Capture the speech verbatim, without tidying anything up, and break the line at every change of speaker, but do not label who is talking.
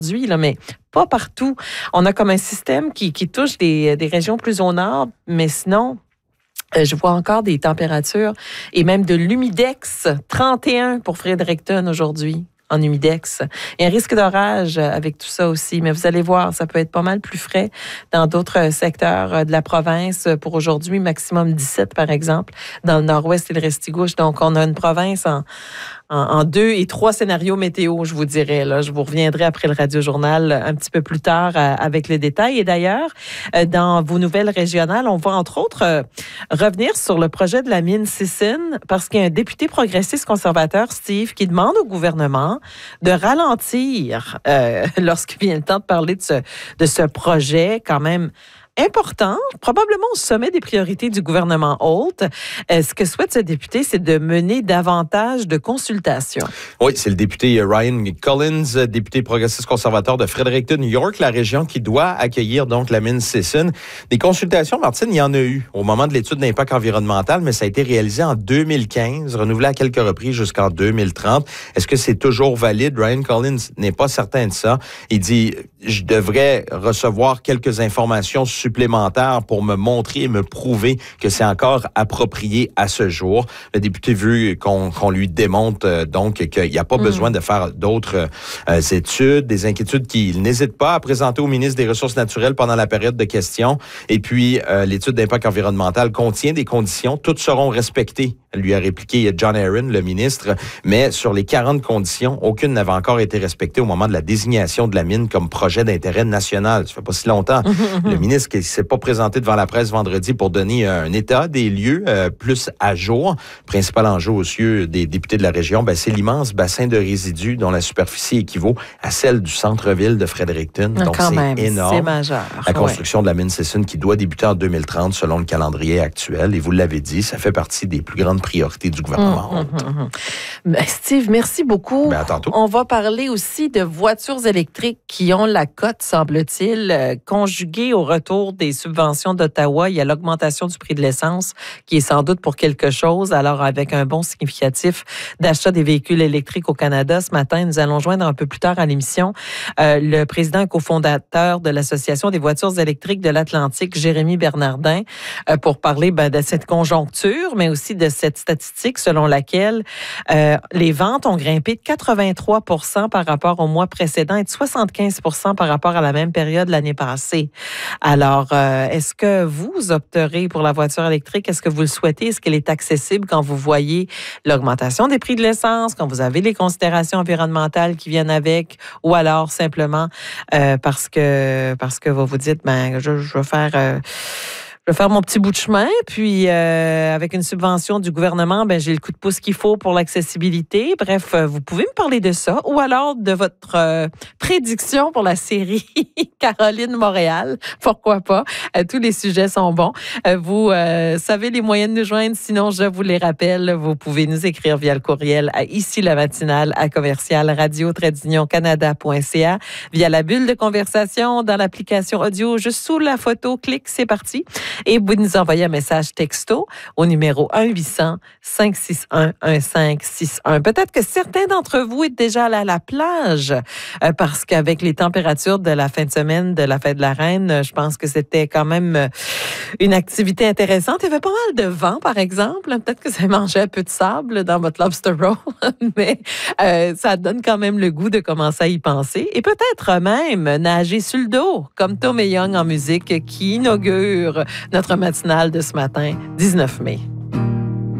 aujourd'hui, là, mais pas partout. On a comme un système qui, qui touche des, des régions plus au nord, mais sinon, euh, je vois encore des températures et même de l'humidex, trente et un pour Fredericton aujourd'hui. En humidex. Il y a un risque d'orage avec tout ça aussi, mais vous allez voir, ça peut être pas mal plus frais dans d'autres secteurs de la province. Pour aujourd'hui, maximum dix-sept, par exemple, dans le nord-ouest et le Restigouche. Donc, on a une province en, en, en deux et trois scénarios météo, je vous dirais. Là. Je vous reviendrai après le Radio-Journal un petit peu plus tard avec les détails. Et d'ailleurs, dans vos nouvelles régionales, on va entre autres revenir sur le projet de la mine Sisson parce qu'il y a un député progressiste conservateur, Steve, qui demande au gouvernement de ralentir euh, lorsqu'il vient le temps de parler de ce, de ce projet quand même important, probablement au sommet des priorités du gouvernement Holt. Euh, ce que souhaite ce député, c'est de mener davantage de consultations.
Oui, c'est le député Ryan Collins, député progressiste conservateur de Fredericton, New York, la région qui doit accueillir donc la mine Sisson. Des consultations, Martine, il y en a eu au moment de l'étude d'impact environnemental, mais ça a été réalisé en deux mille quinze, renouvelé à quelques reprises jusqu'en deux mille trente. Est-ce que c'est toujours valide? Ryan Collins n'est pas certain de ça. Il dit, je devrais recevoir quelques informations supplémentaires pour me montrer et me prouver que c'est encore approprié à ce jour. Le député veut qu'on, qu'on lui démontre euh, donc qu'il n'y a pas mmh. besoin de faire d'autres euh, études, des inquiétudes qu'il n'hésite pas à présenter au ministre des Ressources naturelles pendant la période de questions. Et puis, euh, l'étude d'impact environnemental contient des conditions. Toutes seront respectées, lui a répliqué John Aaron, le ministre. Mais sur les quarante conditions, aucune n'avait encore été respectée au moment de la désignation de la mine comme projet d'intérêt national. Ça fait pas si longtemps. Le ministre qui s'est pas présenté devant la presse vendredi pour donner un état des lieux euh, plus à jour. Principal enjeu aux yeux des députés de la région, ben, c'est l'immense bassin de résidus dont la superficie équivaut à celle du centre-ville de Fredericton.
Ah,
Donc,
quand
c'est
même,
énorme.
C'est majeur.
La construction
ouais.
de la mine Sisson qui doit débuter en deux mille trente selon le calendrier actuel. Et vous l'avez dit, ça fait partie des plus grandes priorités du gouvernement.
Hum, hum, hum, hum. Ben, Steve, merci beaucoup.
Ben, à tantôt.
On va parler aussi de voitures électriques qui ont la cote, semble-t-il, euh, conjuguée au retour des subventions d'Ottawa. Il y a l'augmentation du prix de l'essence qui est sans doute pour quelque chose. Alors, avec un bond significatif d'achat des véhicules électriques au Canada, ce matin, nous allons joindre un peu plus tard à l'émission euh, le président et cofondateur de l'Association des voitures électriques de l'Atlantique, Jérémy Bernardin, euh, pour parler ben, de cette conjoncture, mais aussi de cette statistique selon laquelle euh, les ventes ont grimpé de quatre-vingt-trois pour cent par rapport au mois précédent et de soixante-quinze pour cent par rapport à la même période l'année passée. Alors, euh, est-ce que vous opterez pour la voiture électrique? Est-ce que vous le souhaitez? Est-ce qu'elle est accessible quand vous voyez l'augmentation des prix de l'essence, quand vous avez les considérations environnementales qui viennent avec, ou alors simplement euh, parce que parce que vous vous dites, ben, je, je veux faire... Euh, Je vais faire mon petit bout de chemin, puis euh, avec une subvention du gouvernement, ben j'ai le coup de pouce qu'il faut pour l'accessibilité. Bref, euh, vous pouvez me parler de ça ou alors de votre euh, prédiction pour la série Caroline-Montréal. Pourquoi pas? Euh, tous les sujets sont bons. Euh, vous euh, savez les moyens de nous joindre. Sinon, je vous les rappelle, vous pouvez nous écrire via le courriel à ici la matinale à commercial radio trait canada point c a, via la bulle de conversation dans l'application audio juste sous la photo. Clique, c'est parti. Et vous nous envoyez un message texto au numéro un huit cents cinq six un un cinq six un. Peut-être que certains d'entre vous êtes déjà allés à la plage euh, parce qu'avec les températures de la fin de semaine de la fête de la Reine, je pense que c'était quand même une activité intéressante. Il y avait pas mal de vent, par exemple. Peut-être que vous avez mangé un peu de sable dans votre lobster roll, mais euh, ça donne quand même le goût de commencer à y penser. Et peut-être même nager sur le dos, comme Tom et Young en musique qui inaugure notre matinale de ce matin, dix-neuf mai.